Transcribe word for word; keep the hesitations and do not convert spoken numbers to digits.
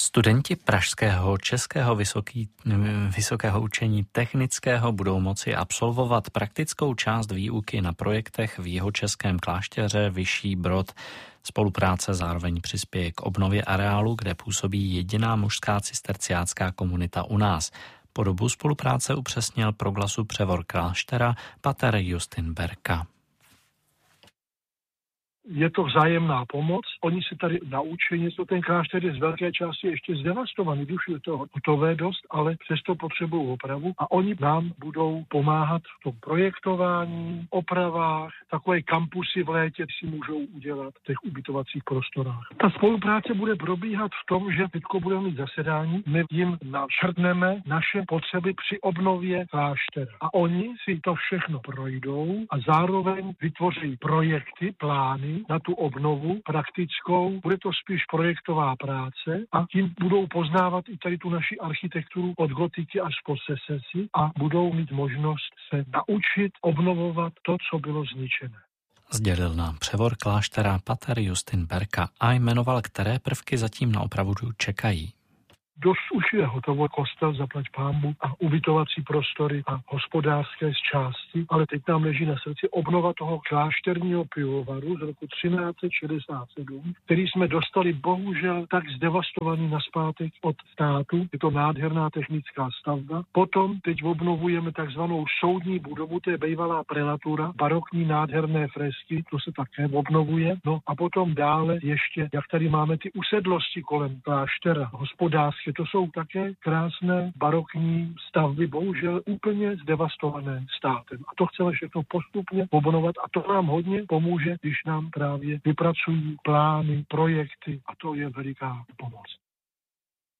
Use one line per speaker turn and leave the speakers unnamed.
Studenti Pražského českého vysoký, vysokého učení technického budou moci absolvovat praktickou část výuky na projektech v jihočeském klášteře Vyšší Brod. Spolupráce zároveň přispěje k obnově areálu, kde působí jediná mužská cisterciácká komunita u nás. Podobu spolupráce upřesnil pro Glasu převor kláštera pater Justin Berka.
Je to vzájemná pomoc. Oni se tady naučí něco, ten klášter je z velké části ještě zdevastovaný, už je to hotové dost, ale přesto potřebují opravu a oni nám budou pomáhat v tom projektování, opravách, takové kampusy v létě si můžou udělat v těch ubytovacích prostorách. Ta spolupráce bude probíhat v tom, že teďko budeme mít zasedání, my jim načrtneme naše potřeby při obnově kláštera. A oni si to všechno projdou a zároveň vytvoří projekty, plány na tu obnovu praktickou. Bude to spíš projektová práce a tím budou poznávat i tady tu naši architekturu od gotiky až po secesi a budou mít možnost se naučit obnovovat to, co bylo zničené.
Sdělil nám převor kláštera pater Justin Berka a jmenoval, které prvky zatím na opravu čekají.
Dost už je hotovo, kostel zaplať pánbu a ubytovací prostory a hospodářské z části, ale teď nám leží na srdci obnova toho klášterního pivovaru z roku třináct set šedesát sedm, který jsme dostali bohužel tak zdevastovaný nazpátek od státu. Je to nádherná technická stavba. Potom teď obnovujeme takzvanou soudní budovu, to je bývalá prelatura, barokní nádherné fresky, to se také obnovuje. No a potom dále ještě, jak tady máme ty usedlosti kolem kláštera, hospodářské, to jsou také krásné barokní stavby, bohužel úplně zdevastované státem. A to chceme všechno postupně obnovovat a to nám hodně pomůže, když nám právě vypracují plány, projekty a to je veliká pomoc.